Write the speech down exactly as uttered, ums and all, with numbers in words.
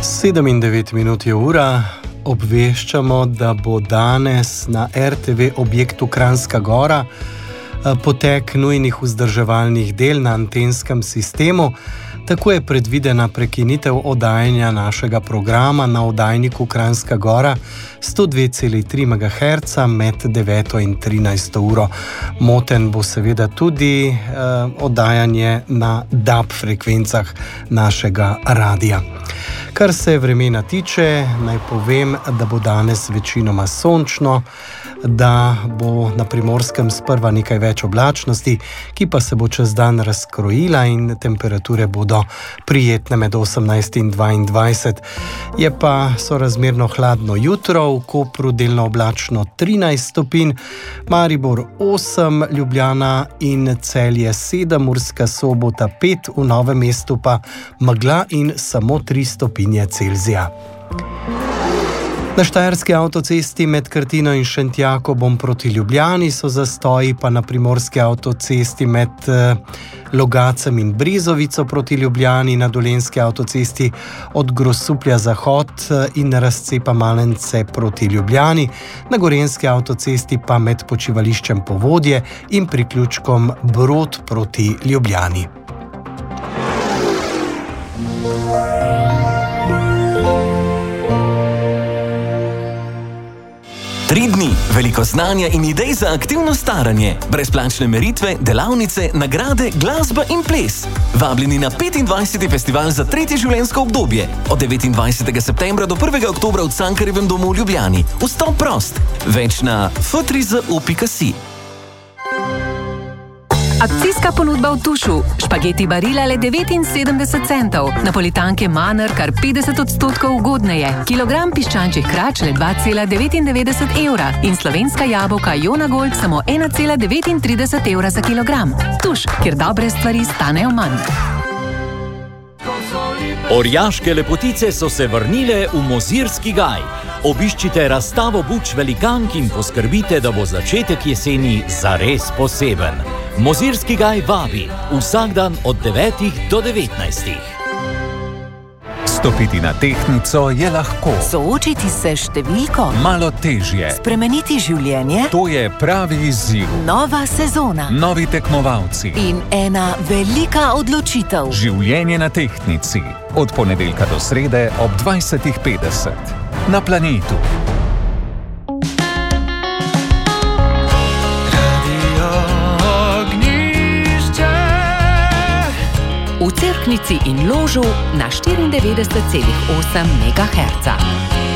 sedem in devet minut je ura, obveščamo, da bo danes na er te ve objektu Kranjska Gora potek nujnih vzdrževalnih del na antenskem sistemu. Tako je predvidena prekinitev oddajanja našega programa na oddajniku Kranjska Gora sto dve celi tri megaherca med deveto in trinajsto uro. Moten bo seveda tudi eh, oddajanje na D A B frekvencah našega radia. Kar se vremena tiče, naj povem, da bo danes večinoma sončno, da bo na Primorskem sprva nekaj več oblačnosti, ki pa se bo čez dan razkrojila in temperature bodo prijetne med osemnajst in dvaindvajset. Je pa sorazmerno hladno jutro, v Kopru delno oblačno trinajst stopinj, Maribor osem, Ljubljana in Celje sedem, Murska Sobota pet, v Novem mestu pa megla in samo tri stopinje Celzija. Na štajerski avtocesti med Krtino in Šentjakobom proti Ljubljani so zastoji, pa na primorski avtocesti med eh, Logacem in Brezovico proti Ljubljani, na dolenjski avtocesti od Grosuplja zahod in razcepa Malence proti Ljubljani, na gorenjski avtocesti pa med počivališčem Povodje in priključkom Brod proti Ljubljani. Tri dni, veliko znanja in idej za aktivno staranje, brezplačne meritve, delavnice, nagrade, glasba in ples. Vabljeni na petindvajseti festival za tretje življenjsko obdobje od devetindvajsetega septembra do prvega oktobra v Cankarjevem domu v Ljubljani. Vstop prost. Več na f tri z u pika si. Akcijska ponudba v Tušu. Špageti Barilla le devetinsedemdeset centov. Napolitanke Manner kar petdeset odstotkov ugodneje. Kilogram piščančjih krač le dva cela devetindevetdeset evra. In slovenska jabolka Jona Gold samo ena cela devetintrideset evra za kilogram. Tuš, kjer dobre stvari stanejo manj. Orjaške lepotice so se vrnile v Mozirski gaj. Obiščite razstavo buč velikank in poskrbite, da bo začetek jeseni zares poseben. Mozirski gaj vabi vsak dan od devetih do devetnajstih. Stopiti na tehtnico je lahko. Soočiti se s številko Malo težje. Spremeniti življenje. To je pravi izziv. Nova sezona. Novi tekmovalci. In ena velika odločitev. Življenje na tehtnici. Od ponedeljka do srede ob dvajsetih petdeset. Na Planetu. V Cerknici in Ložu na štiriindevetdeset celih osem megaherca.